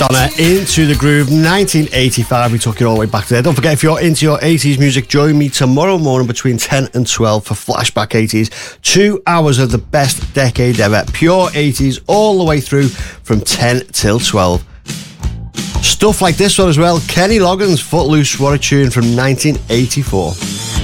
Madonna, Into the Groove, 1985. We took it all the way back there. Don't forget, if you're into your 80s music, join me tomorrow morning between 10 and 12 for Flashback 80s. 2 hours of the best decade ever. Pure 80s all the way through from 10 till 12. Stuff like this one as well. Kenny Loggins, Footloose, what a tune from 1984.